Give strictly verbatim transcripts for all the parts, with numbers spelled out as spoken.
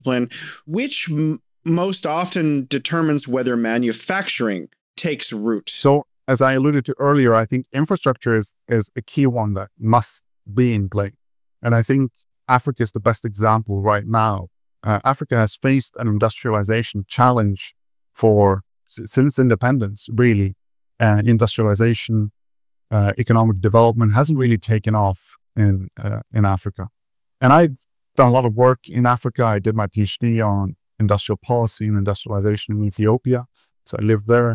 discipline, which m- most often determines whether manufacturing takes root. So, as I alluded to earlier, I think infrastructure is, is a key one that must be in play. And I think Africa is the best example right now. Uh, Africa has faced an industrialization challenge for since independence, really. Uh, industrialization, uh, economic development hasn't really taken off in uh, in Africa. And I've done a lot of work in Africa. I did my PhD on industrial policy and industrialization in Ethiopia. So I lived there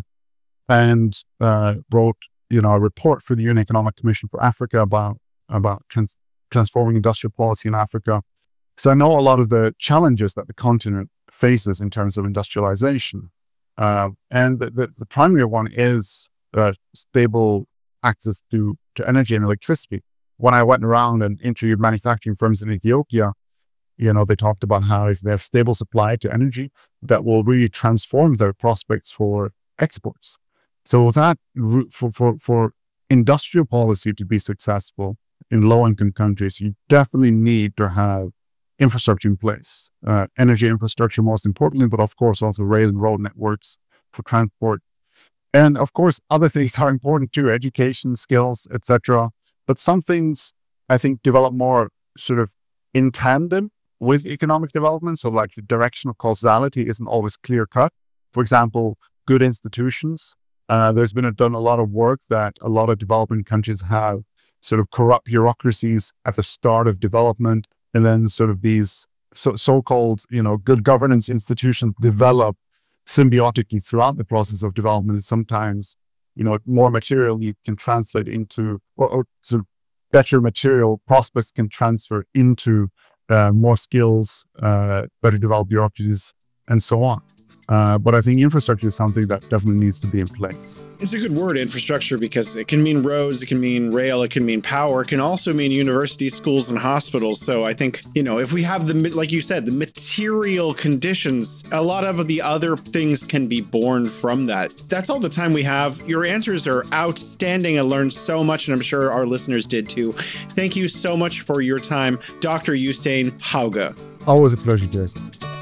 and uh, wrote, you know, a report for the U N Economic Commission for Africa about about trans- transforming industrial policy in Africa. So I know a lot of the challenges that the continent faces in terms of industrialization. Uh, and the, the, the primary one is uh, stable access to, to energy and electricity. When I went around and interviewed manufacturing firms in Ethiopia, you know, they talked about how if they have stable supply to energy, that will really transform their prospects for exports. So that for, for, for industrial policy to be successful in low-income countries, you definitely need to have infrastructure in place, uh, energy infrastructure most importantly, but of course also rail and road networks for transport. And of course, other things are important too, education, skills, et cetera. But some things I think develop more sort of in tandem with economic development. So like the direction of causality isn't always clear cut. For example, good institutions. Uh, there's been a, done a lot of work that a lot of developing countries have sort of corrupt bureaucracies at the start of development. And then sort of these so, so-called, you know, good governance institutions develop symbiotically throughout the process of development. And sometimes, you know, more material need can translate into, or, or sort of better material prospects can transfer into uh, more skills, uh, better developed bureaucracies, and so on. Uh, but I think infrastructure is something that definitely needs to be in place. It's a good word, infrastructure, because it can mean roads, it can mean rail, it can mean power, it can also mean universities, schools, and hospitals. So I think, you know, if we have the, like you said, the material conditions, a lot of the other things can be born from that. That's all the time we have. Your answers are outstanding. I learned so much, and I'm sure our listeners did too. Thank you so much for your time, Doctor Jostein Hauge. Always a pleasure, Jason.